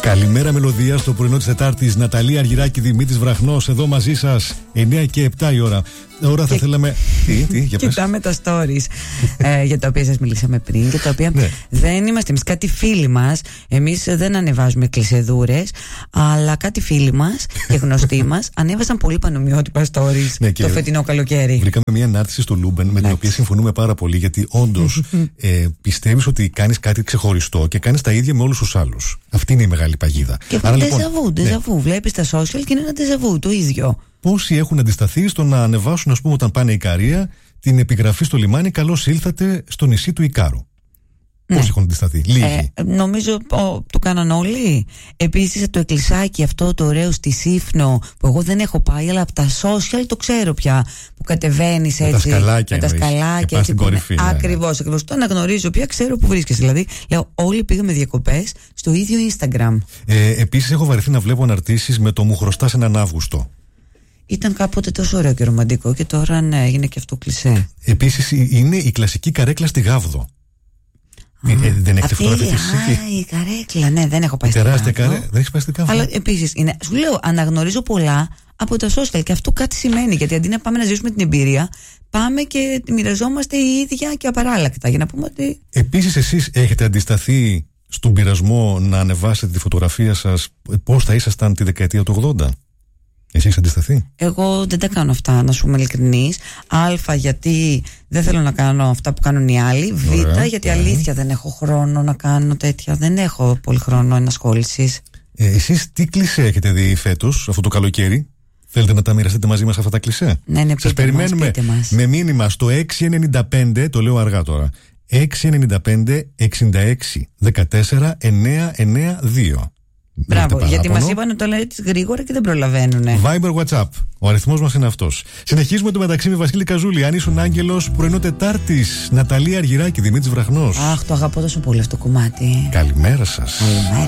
Καλημέρα, μελωδία στο πρωινό της Τετάρτης. Ναταλία Αργυράκη, Δημήτρης Βραχνός, εδώ μαζί σας. 9 και 7 η ώρα. Τώρα θα θέλαμε. Για κοιτάμε τα stories για τα οποία σας μιλήσαμε πριν και τα οποία δεν είμαστε εμείς. Κάτι φίλοι μας, εμείς δεν ανεβάζουμε κλεισεδούρες, αλλά κάτι φίλοι μας και γνωστοί μας ανέβασαν πολύ πανομοιότυπα stories το φετινό καλοκαίρι. Βρήκαμε μια ανάρτηση στο Λούμπεν με την οποία συμφωνούμε πάρα πολύ, γιατί όντως πιστεύεις ότι κάνεις κάτι ξεχωριστό και κάνεις τα ίδια με όλους τους άλλους. Αυτή είναι η μεγάλη παγίδα. Και ντεζαβού. Βλέπεις τα social και είναι ένα ντεζαβού το ίδιο. Πόσοι έχουν αντισταθεί στο να ανεβάσουν, ας πούμε, όταν πάνε Ικαρία, την επιγραφή στο λιμάνι «Καλώς ήλθατε στο νησί του Ικάρου». Πόσοι έχουν αντισταθεί? Λίγοι. Νομίζω το κάναν όλοι. Επίσης το εκκλησάκι αυτό το ωραίο στη Σύφνο, που εγώ δεν έχω πάει, αλλά από τα social το ξέρω πια, που κατεβαίνεις έτσι με τα σκαλάκια έτσι, κορυφή, ακριβώς. Το αναγνωρίζω πια, ξέρω που βρίσκεσαι. Δηλαδή λέω, όλοι πήγαμε διακοπές στο ίδιο Instagram. Επίσης έχω βαρεθεί να βλέπω αναρτήσεις με το «μου χρωστάς έναν Αύγουστο». Ήταν κάποτε τόσο ωραίο και ρομαντικό και τώρα έγινε και αυτό κλισέ. Επίσης είναι η κλασική καρέκλα στη Γάβδο. Δεν έχετε φωτογραφηθεί εκεί? Η καρέκλα, ναι, δεν έχω πάει στη Γάβδο. Τεράστια καρέκλα, δεν έχεις πάει στη Γάβδο? Αλλά επίσης, σου λέω, αναγνωρίζω πολλά από τα social και αυτό κάτι σημαίνει, γιατί αντί να πάμε να ζήσουμε την εμπειρία, πάμε και μοιραζόμαστε οι ίδια και απαράλλακτα, για να πούμε ότι. Επίσης, εσείς έχετε αντισταθεί στον πειρασμό να ανεβάσετε τη φωτογραφία σας πώς θα ήσασταν τη δεκαετία του 80? Εσύ έχεις αντισταθεί? Εγώ δεν τα κάνω αυτά, να σου είμαι ειλικρινής. Α, γιατί δεν θέλω να κάνω αυτά που κάνουν οι άλλοι. Β, γιατί αλήθεια δεν έχω χρόνο να κάνω τέτοια. Δεν έχω πολύ χρόνο ενασχόλησης. Εσείς τι κλισέ έχετε δει φέτος, αυτό το καλοκαίρι? Θέλετε να τα μοιραστείτε μαζί μας αυτά τα κλισέ? Ναι, σας περιμένουμε με μήνυμα στο 695, το λέω αργά τώρα, 695 66 14 992. Μπράβο, γιατί μας είπαν να το λέτε γρήγορα και δεν προλαβαίνουνε. Viber, WhatsApp. Ο αριθμός μας είναι αυτός. Συνεχίζουμε το μεταξύ με Βασίλη Καζούλη. Αν ήσουν άγγελος, πρωινό Τετάρτης. Ναταλία Αργυράκη, Δημήτρης Βραχνός. Αχ, το αγαπώ τόσο πολύ αυτό το κομμάτι. Καλημέρα σας. Καλημέρα.